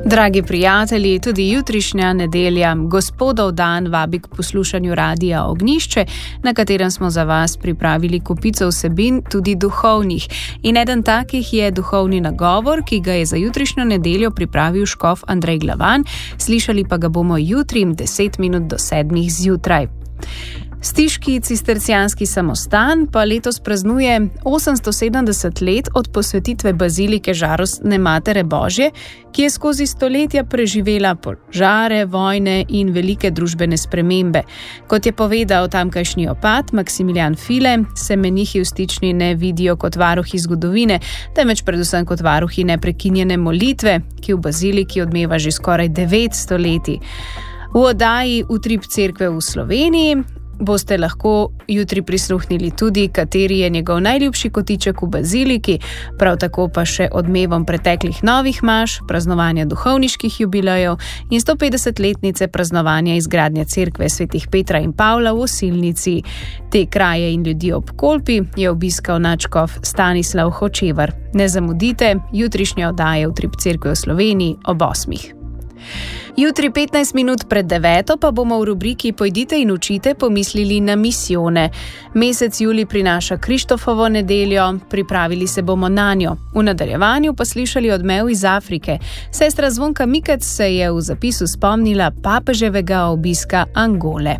Dragi prijatelji, tudi jutrišnja nedelja, Gospodov dan, vabi k poslušanju Radia Ognjišče, na katerem smo za vas pripravili kopico vsebin, tudi duhovnih. In eden takih je duhovni nagovor, ki ga je za jutrišnjo nedeljo pripravil škof Andrej Glavan, slišali pa ga bomo jutri 10 minut do 7 zjutraj. Stiški cistercijanski samostan pa letos praznuje 870 let od posvetitve bazilike Žalostne Matere Božje, ki je skozi stoletja preživela požare, vojne in velike družbene spremembe. Kot je povedal tamkajšnji opat Maksimilijan File, se menihi v Stični ne vidijo kot varuhi zgodovine, temveč predvsem kot varuhi neprekinjene molitve, ki v baziliki odmeva že skoraj 9 stoletij. V oddaji Utrip cerkve v Sloveniji boste lahko jutri prisluhnili tudi, kateri je njegov najljubši kotiček v baziliki, prav tako pa še odmevom preteklih novih maš, praznovanja duhovniških jubilejev in 150-letnice praznovanja izgradnje cerkve svetih Petra in Pavla v Osilnici. Te kraje in ljudi ob Kolpi je obiskal nadškof Stanislav Hočevar. Ne zamudite jutrišnje oddaje Utrip cerkve v Sloveniji ob 8. Jutri 15 minut pred 9 pa bomo v rubriki Pojdite in učite pomislili na misijone. Mesec julij prinaša Krištofovo nedeljo, pripravili se bomo nanjo. V nadaljevanju pa slišali odmev iz Afrike. Sestra Zvonka Mikec se je v zapisu spomnila papeževega obiska Angole.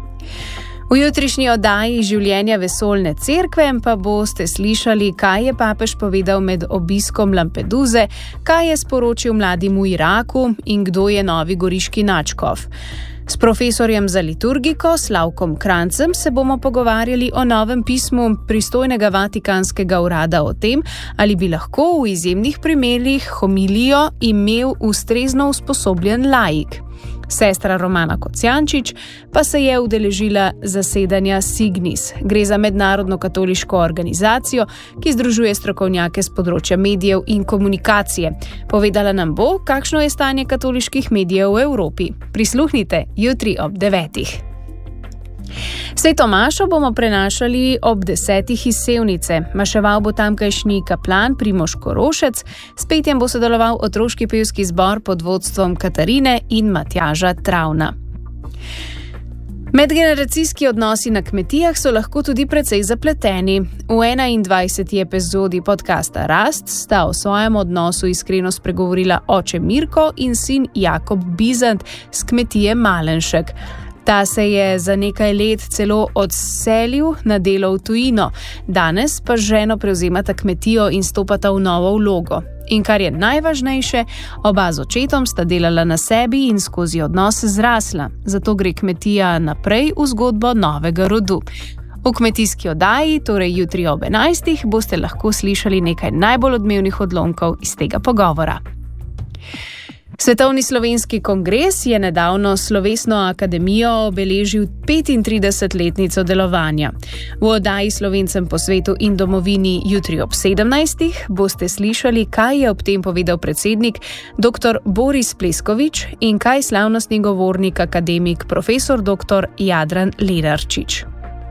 V jutrišnji oddaji Življenja vesoljne cerkve pa boste slišali, kaj je papež povedal med obiskom Lampeduze, kaj je sporočil mladim v Iraku in kdo je novi goriški nadškof. S profesorjem za liturgiko Slavkom Krancem se bomo pogovarjali o novem pismu pristojnega Vatikanskega urada o tem, ali bi lahko v izjemnih primerih homilijo imel ustrezno usposobljen laik. Sestra Romana Kocijančič pa se je udeležila zasedanja Signis. Gre za mednarodno katoliško organizacijo, ki združuje strokovnjake z področja medijev in komunikacije. Povedala nam bo, kakšno je stanje katoliških medijev v Evropi. Prisluhnite jutri ob 9. Sveto mašo bomo prenašali ob 10 iz Sevnice. Maševal bo tamkajšnji kaplan Primož Korošec, s petjem bo sodeloval otroški pevski zbor pod vodstvom Katarine in Matjaža Travna. Medgeneracijski odnosi na kmetijah so lahko tudi precej zapleteni. V 21. epizodi podcasta Rast sta o svojem odnosu iskreno spregovorila oče Mirko in sin Jakob Bizant z kmetije Malenšek. Ta se je za nekaj let celo odselil na delo v tujino, danes pa ženo prevzemata kmetijo in stopata v novo vlogo. In kar je najvažnejše, oba z očetom sta delala na sebi in skozi odnos zrasla, zato gre kmetija naprej v zgodbo novega rodu. V kmetijski oddaji, torej jutri ob 11, boste lahko slišali nekaj najbolj odmevnih odlomkov iz tega pogovora. Svetovni slovenski kongres je nedavno slovesno akademijo obeležil 35-letnico delovanja. V oddaji Slovencem po svetu in domovini jutri ob 17 boste slišali, kaj je ob tem povedal predsednik dr. Boris Pleskovič in kaj slavnostni govornik akademik profesor dr. Jadran Lenarčič.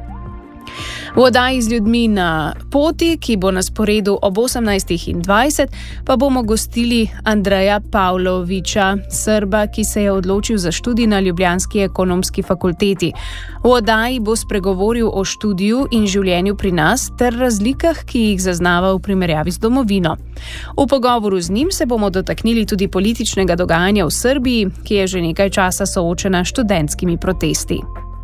V oddaji z ljudmi na poti, ki bo na sporedu ob 18:20, pa bomo gostili Andreja Pavloviča, Srba, ki se je odločil za študij na ljubljanski ekonomski fakulteti. V oddaji bo spregovoril o študiju in življenju pri nas ter razlikah, ki jih zaznava v primerjavi z domovino. V pogovoru z njim se bomo dotaknili tudi političnega dogajanja v Srbiji, ki je že nekaj časa soočena s študentskimi protesti.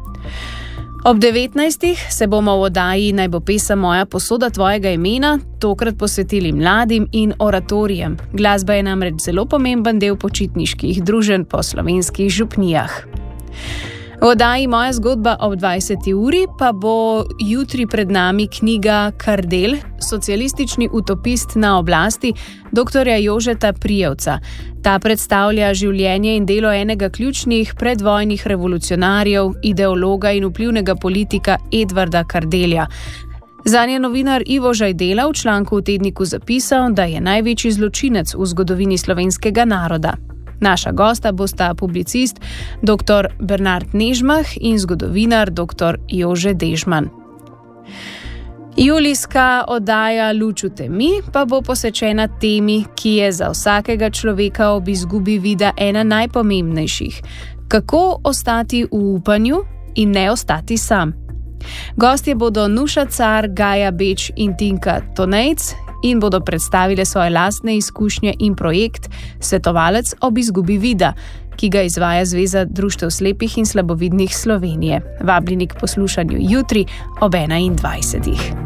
Ob 19. se bomo v oddaji Naj bo pesem moja posoda tvojega imena tokrat posvetili mladim in oratorijem. Glasba je namreč zelo pomemben del počitniških druženj po slovenskih župnijah. V oddaji Moja zgodba ob 20. uri pa bo jutri pred nami knjiga Kardel, socialistični utopist na oblasti, dr. Jožeta Prijevca. Ta predstavlja življenje in delo enega ključnih predvojnih revolucionarjev, ideologa in vplivnega politika Edvarda Kardelja. Zanj je novinar Ivo Žajdela v članku v tedniku zapisal, da je največji zločinec v zgodovini slovenskega naroda. Naša gosta bosta publicist dr. Bernard Nežmah in zgodovinar dr. Jože Dežman. Julijska oddaja Luč v temi pa bo posvečena temi, ki je za vsakega človeka ob izgubi vida ena najpomembnejših: kako ostati v upanju in ne ostati sam. Gostje bodo Nuša Car, Gaja Beč in Tinka Tonejc in bodo predstavile svoje lastne izkušnje in projekt Svetovalec ob izgubi vida, ki ga izvaja Zveza društev slepih in slabovidnih Slovenije. Vabljeni k poslušanju jutri ob 21.